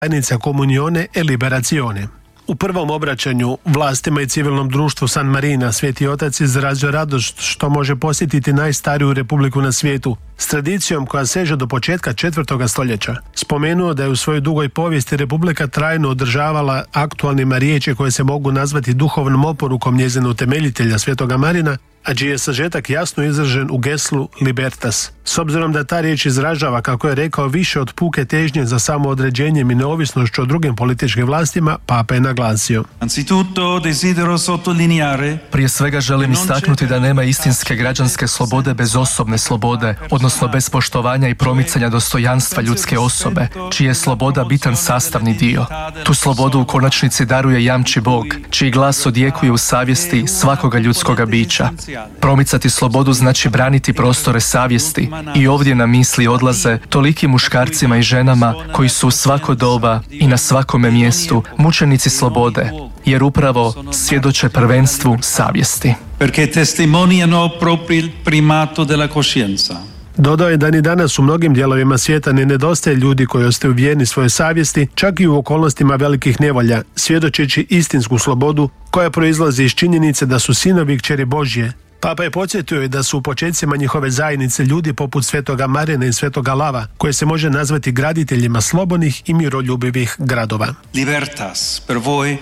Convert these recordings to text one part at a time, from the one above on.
zajednica Comunione e Liberazione. U prvom obraćanju vlastima i civilnom društvu San Marina Sveti Otac izrazio radost što može posjetiti najstariju republiku na svijetu s tradicijom koja seže do početka 4. stoljeća. Spomenuo da je u svojoj dugoj povijesti republika trajno održavala aktualnima riječi koje se mogu nazvati duhovnom oporukom njezinog utemeljitelja Svetoga Marina, a čiji je sažetak jasno izražen u geslu Libertas. S obzirom da ta riječ izražava, kako je rekao, više od puke težnje za samoodređenjem i neovisnošću o drugim političkim vlastima, Papa je naglasio: Prije svega želim istaknuti da nema istinske građanske slobode bez osobne slobode, odnosno bez poštovanja i promicanja dostojanstva ljudske osobe, čiji je sloboda bitan sastavni dio. Tu slobodu u konačnici daruje i jamči Bog, čiji glas odjekuje u savjesti svakoga ljudskoga bića. Promicati slobodu znači braniti prostore savjesti i ovdje na misli odlaze toliki muškarcima i ženama koji su u svako doba i na svakome mjestu mučenici slobode, jer upravo svjedoče prvenstvu savjesti. Dodao je da ni danas u mnogim dijelovima svijeta ne nedostaje ljudi koji ostaju vjerni svoje savjesti, čak i u okolnostima velikih nevolja, svjedočeći istinsku slobodu koja proizlazi iz činjenice da su sinovi i kćeri Božje. Papa je podsjetio da su u počecima njihove zajednice ljudi poput Svetoga Marina i Svetoga Lava, koje se može nazvati graditeljima slobodnih i miroljubivih gradova. Libertas per voi.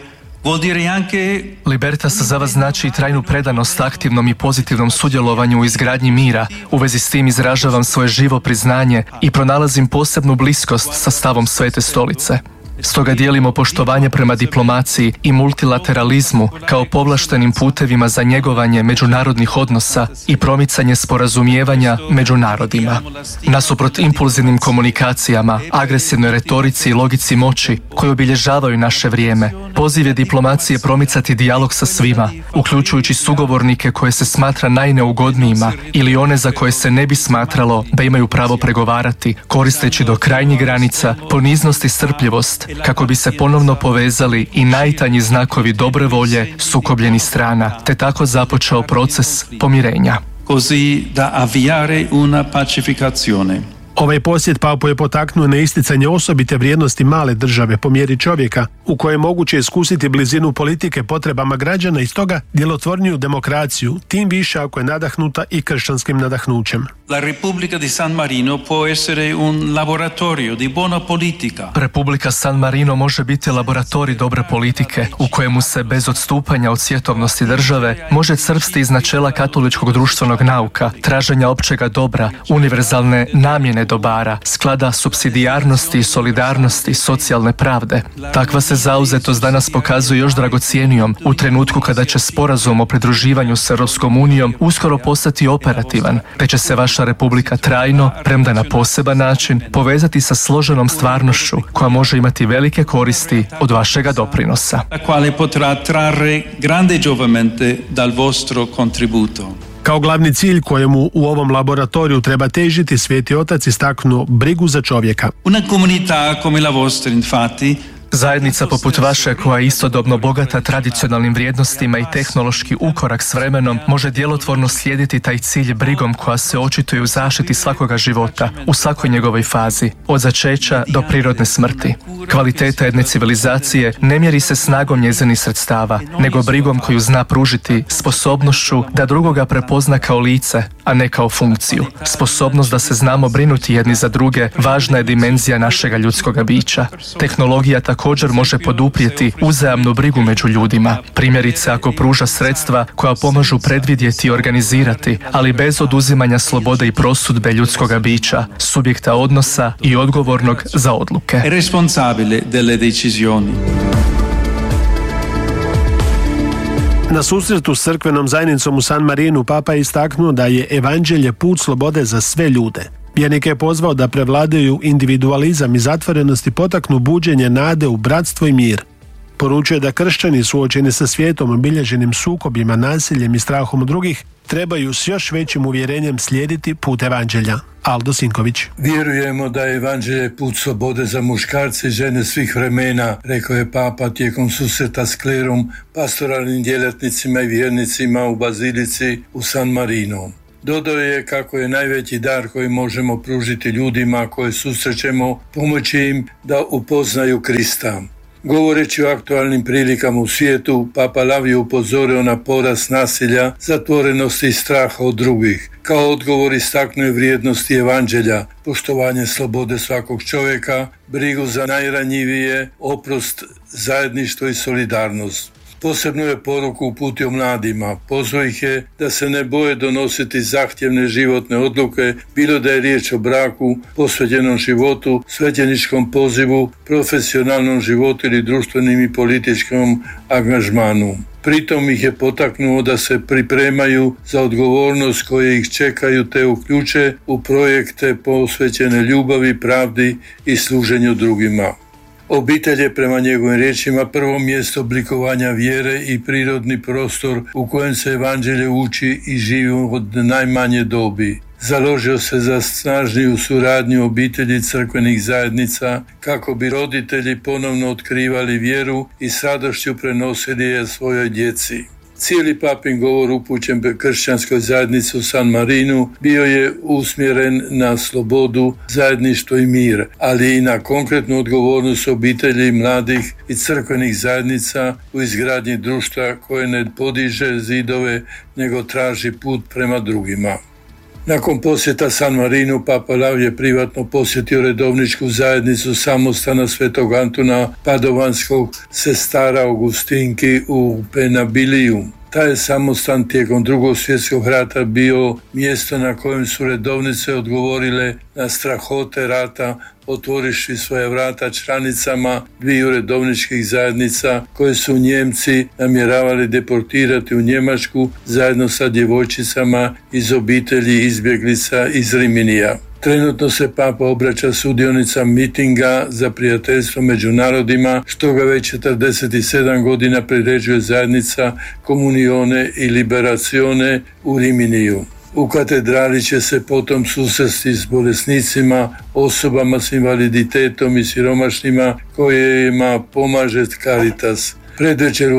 Libertas za vas znači i trajnu predanost aktivnom i pozitivnom sudjelovanju u izgradnji mira. U vezi s tim izražavam svoje živo priznanje i pronalazim posebnu bliskost sa stavom Svete Stolice. Stoga dijelimo poštovanje prema diplomaciji i multilateralizmu kao povlaštenim putevima za njegovanje međunarodnih odnosa i promicanje sporazumijevanja među narodima. Nasuprot impulzivnim komunikacijama, agresivnoj retorici i logici moći koji obilježavaju naše vrijeme, poziv je diplomacije promicati dijalog sa svima, uključujući sugovornike koje se smatra najneugodnijima ili one za koje se ne bi smatralo da imaju pravo pregovarati, koristeći do krajnjih granica poniznost i strpljivost, kako bi se ponovno povezali i najtanji znakovi dobre volje sukobljenih strana, te tako započeo proces pomirenja. Così da avviare una pacificazione. Ovaj posjet Papu je potaknuo na isticanje osobite vrijednosti male države po mjeri čovjeka, u kojoj je moguće iskusiti blizinu politike potrebama građana i stoga djelotvorniju demokraciju, tim više ako je nadahnuta i kršćanskim nadahnućem. La Repubblica di San Marino può essere un laboratorio di buona politica. Republika San Marino može biti laboratorij dobre politike, u kojemu se bez odstupanja od svjetovnosti države može crpsti iz načela katoličkog društvenog nauka, traženja općega dobra, univerzalne namjene dobara, sklada supsidijarnosti i solidarnosti, socijalne pravde. Takva se zauzetost danas pokazuje još dragocjenijom u trenutku kada će sporazum o pridruživanju s Europskom unijom uskoro postati operativan, te će se vaša republika trajno, premda na poseban način, povezati sa složenom stvarnošću koja može imati velike koristi od vašega doprinosa. La quale potrà trarre grande giovamento dal vostro contributo. Kao glavni cilj kojemu u ovom laboratoriju treba težiti, Sveti Otac istaknuo brigu za čovjeka. Una comunità come la vostra, infatti, Zajednica poput vaše, koja je istodobno bogata tradicionalnim vrijednostima i tehnološki ukorak s vremenom, može djelotvorno slijediti taj cilj brigom koja se očituje u zaštiti svakoga života, u svakoj njegovoj fazi, od začeća do prirodne smrti. Kvaliteta jedne civilizacije ne mjeri se snagom njezinih sredstava, nego brigom koju zna pružiti, sposobnošću da drugoga prepozna kao lice, a ne kao funkciju. Sposobnost da se znamo brinuti jedni za druge važna je dimenzija našega ljudskoga bića. Tehnologija također može poduprijeti uzajamnu brigu među ljudima. Primjerice, ako pruža sredstva koja pomažu predvidjeti i organizirati, ali bez oduzimanja slobode i prosudbe ljudskoga bića, subjekta odnosa i odgovornog za odluke. Responsabile delle decisioni. Na susretu s crkvenom zajednicom u San Marinu Papa je istaknuo da je evanđelje put slobode za sve ljude. Vjernike je pozvao da prevladaju individualizam i zatvorenost i potaknu buđenje nade u bratstvo i mir. Poručuje da kršćani suočeni sa svijetom obilježenim sukobima, nasiljem i strahom drugih trebaju s još većim uvjerenjem slijediti put evanđelja. Aldo Sinković. Vjerujemo da je evanđelje put slobode za muškarce i žene svih vremena, rekao je Papa tijekom susreta s klerom, pastoralnim djelatnicima i vjernicima u bazilici u San Marino. Dodao je kako je najveći dar koji možemo pružiti ljudima koje susrećemo pomoći im da upoznaju Krista. Govoreći o aktualnim prilikama u svijetu, Papa Lav je upozorio na porast nasilja, zatvorenosti i straha od drugih. Kao odgovor istaknuo je vrijednosti evanđelja, poštovanje slobode svakog čovjeka, brigu za najranjivije, oprost, zajedništvo i solidarnost. Posebno je poruku uputio mladima, pozvao ih je da se ne boje donositi zahtjevne životne odluke, bilo da je riječ o braku, posvećenom životu, svećeničkom pozivu, profesionalnom životu ili društvenim i političkom angažmanu. Pritom ih je potaknuo da se pripremaju za odgovornost koje ih čekaju te uključe u projekte posvećene ljubavi, pravdi i služenju drugima. Obitelj je prema njegovim riječima prvo mjesto oblikovanja vjere i prirodni prostor u kojem se evanđelje uči i živi od najmanje dobi. Založio se za snažniju suradnju obitelji i crkvenih zajednica kako bi roditelji ponovno otkrivali vjeru i s radošću prenosili je svojoj djeci. Cijeli papin govor upućen kršćanskoj zajednici u San Marinu bio je usmjeren na slobodu, zajedništvo i mir, ali i na konkretnu odgovornost obitelji, mladih i crkvenih zajednica u izgradnji društva koje ne podiže zidove nego traži put prema drugima. Nakon posjeta San Marinu, Papa Lav je privatno posjetio redovničku zajednicu samostana Svetog Antuna Padovanskog sestara Augustinki u Penabiliju. Taj je samostan tijekom Drugog svjetskog rata bio mjesto na kojem su redovnice odgovorile na strahote rata, otvorišći svoja vrata članicama dviju redovničkih zajednica koje su Njemci namjeravali deportirati u Njemačku zajedno sa djevojčicama iz obitelji izbjeglica iz Riminija. Trenutno se Papa obraća sudionicama mitinga za prijateljstvo među narodima, što ga već 47 godina priređuje zajednica Komunione i Liberacione u Riminiju. U katedrali će se potom susresti s bolesnicima, osobama s invaliditetom i siromašnima kojima pomaže Caritas. Predvečer u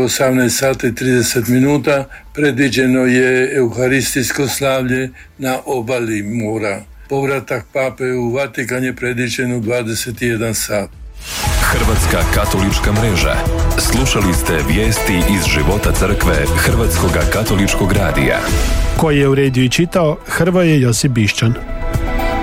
18:30 predviđeno je euharistijsko slavlje na obali mora. Povratak Pape u Vatikan je predviđen u 21 sat. Hrvatska katolička mreža. Slušali ste vijesti iz života crkve Hrvatskoga katoličkog radija. Koji je uredio i čitao Hrvoje Josip Bišćan.